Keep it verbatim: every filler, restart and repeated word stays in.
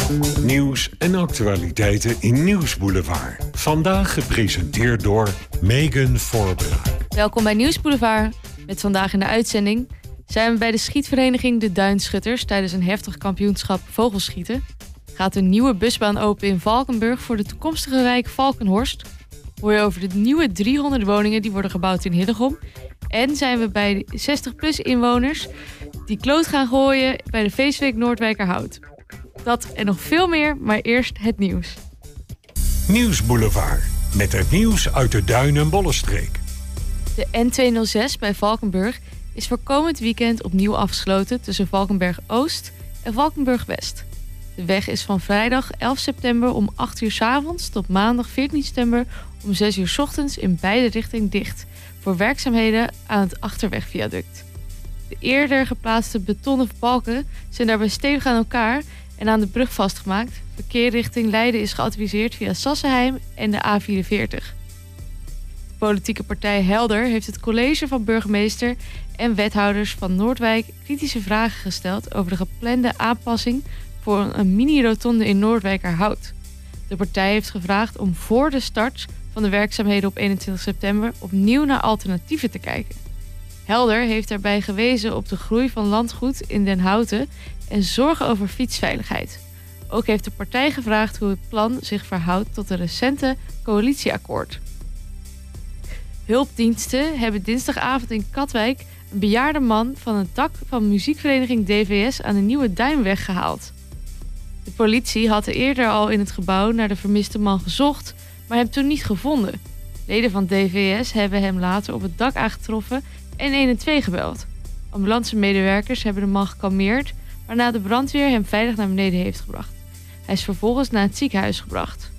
Nieuws en actualiteiten in Nieuwsboulevard. Vandaag gepresenteerd door Megan Voorbraak. Welkom bij Nieuwsboulevard. Met vandaag in de uitzending zijn we bij de schietvereniging De Duinschutters tijdens een heftig kampioenschap vogelschieten. Gaat een nieuwe busbaan open in Valkenburg voor de toekomstige wijk Valkenhorst. Hoor je over de nieuwe driehonderd woningen die worden gebouwd in Hillegom. En zijn we bij de zestig plus inwoners die kloot gaan gooien bij de feestweek Noordwijkerhout. Dat en nog veel meer, maar eerst het nieuws. Nieuwsboulevard, met het nieuws uit de Duin- en Bollenstreek. De N tweehonderdzes bij Valkenburg is voor komend weekend opnieuw afgesloten tussen Valkenburg Oost en Valkenburg West. De weg is van vrijdag elf september om acht uur 's avonds tot maandag veertien september om zes uur 's ochtends in beide richtingen dicht voor werkzaamheden aan het achterwegviaduct. De eerder geplaatste betonnen balken zijn daarbij stevig aan elkaar en aan de brug vastgemaakt. Verkeer richting Leiden is geadviseerd via Sassenheim en de A vierenveertig. De politieke partij Helder heeft het college van burgemeester en wethouders van Noordwijk kritische vragen gesteld over de geplande aanpassing voor een mini-rotonde in Noordwijkerhout. De partij heeft gevraagd om voor de start van de werkzaamheden op eenentwintig september opnieuw naar alternatieven te kijken. Helder heeft daarbij gewezen op de groei van landgoed in Den Houten en zorgen over fietsveiligheid. Ook heeft de partij gevraagd hoe het plan zich verhoudt tot een recente coalitieakkoord. Hulpdiensten hebben dinsdagavond in Katwijk een bejaarde man van het dak van muziekvereniging D V S aan de Nieuwe Duinweg gehaald. De politie had eerder al in het gebouw naar de vermiste man gezocht, maar hem toen niet gevonden. Leden van D V S hebben hem later op het dak aangetroffen en honderdtwaalf gebeld. Ambulancemedewerkers hebben de man gekalmeerd, waarna de brandweer hem veilig naar beneden heeft gebracht. Hij is vervolgens naar het ziekenhuis gebracht.